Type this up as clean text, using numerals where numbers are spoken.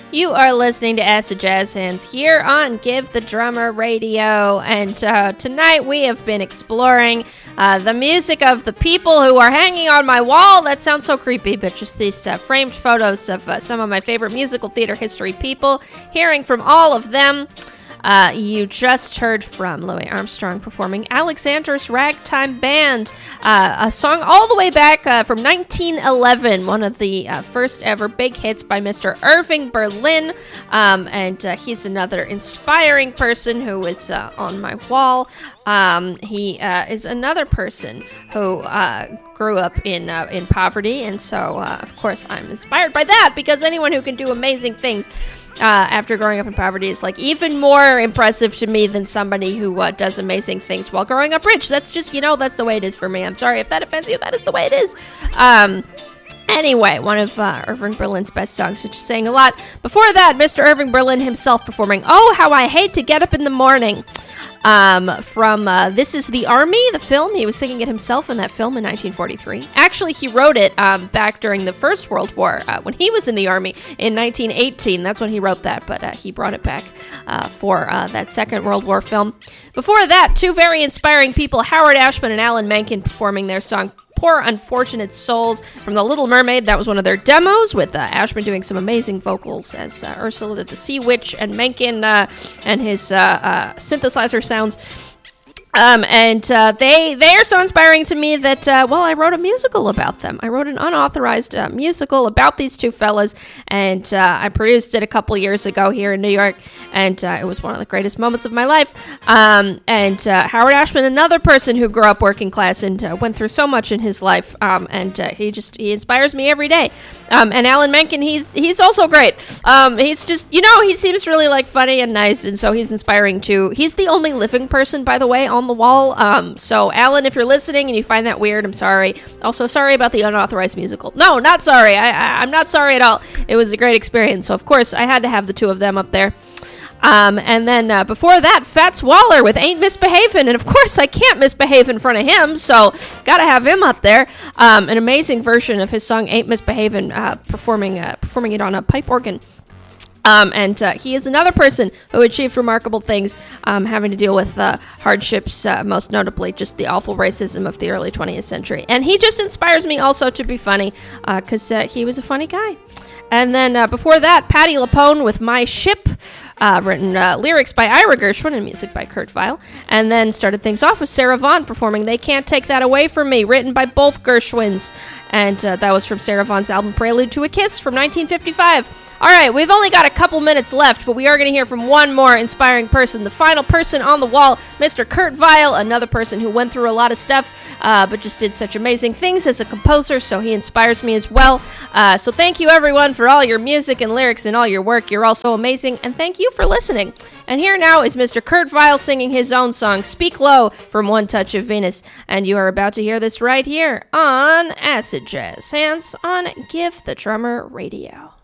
You are listening to Acid Jazz Hands here on Give the Drummer Radio, and tonight we have been exploring the music of the people who are hanging on my wall. That sounds so creepy, but just these framed photos of some of my favorite musical theater history people, hearing from all of them. You just heard from Louis Armstrong performing Alexander's Ragtime Band, a song all the way back from 1911, one of the first ever big hits by Mr. Irving Berlin, and he's another inspiring person who is on my wall. He is another person who grew up in poverty, and so, of course, I'm inspired by that, because anyone who can do amazing things after growing up in poverty is like even more impressive to me than somebody who does amazing things while growing up rich. That's just, that's the way it is for me. I'm sorry if that offends you. That is the way it is. Anyway, one of Irving Berlin's best songs, which is saying a lot. Before that, Mr. Irving Berlin himself performing Oh, How I Hate to Get Up in the Morning. From This Is the Army, the film. He was singing it himself in that film in 1943. Actually, he wrote it back during the First World War when he was in the Army in 1918. That's when he wrote that, but he brought it back for that Second World War film. Before that, two very inspiring people, Howard Ashman and Alan Menken, performing their song Poor Unfortunate Souls from The Little Mermaid. That was one of their demos, with Ashman doing some amazing vocals as Ursula the Sea Witch, and Menken and his synthesizer sounds. And they are so inspiring to me that, I wrote a musical about them. I wrote an unauthorized musical about these two fellas, and I produced it a couple years ago here in New York, and it was one of the greatest moments of my life. And Howard Ashman, another person who grew up working class and went through so much in his life, and he inspires me every day. And Alan Menken, he's also great. He's just, he seems really funny and nice, and so he's inspiring too. He's the only living person, by the way, on the wall. So Alan, if you're listening and you find that weird, I'm sorry. Also, sorry about the unauthorized musical. No, not sorry. I'm not sorry at all. It was a great experience. So of course I had to have the two of them up there. And then before that, Fats Waller with Ain't Misbehavin', and of course I can't misbehave in front of him, so gotta have him up there. An amazing version of his song Ain't Misbehavin', performing it on a pipe organ. And he is another person who achieved remarkable things, having to deal with hardships, most notably just the awful racism of the early 20th century. And he just inspires me also to be funny, because he was a funny guy. And then before that, Patti LuPone with My Ship, written lyrics by Ira Gershwin and music by Kurt Weill. And then started things off with Sarah Vaughan performing They Can't Take That Away From Me, written by both Gershwins. And that was from Sarah Vaughan's album Prelude to a Kiss from 1955. All right, we've only got a couple minutes left, but we are going to hear from one more inspiring person, the final person on the wall, Mr. Kurt Weill, another person who went through a lot of stuff, but just did such amazing things as a composer, so he inspires me as well. So thank you, everyone, for all your music and lyrics and all your work. You're all so amazing, and thank you for listening. And here now is Mr. Kurt Weill singing his own song, Speak Low, from One Touch of Venus, and you are about to hear this right here on Acid Jazz Hands on Give the Drummer Radio.